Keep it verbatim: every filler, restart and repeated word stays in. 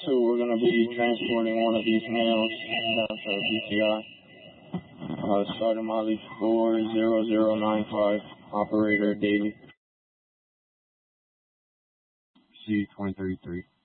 two, we're going to be transporting one of these males down to B T I. Uh, starting Molly four zero zero nine five, operator Davey. C twenty thirty-three.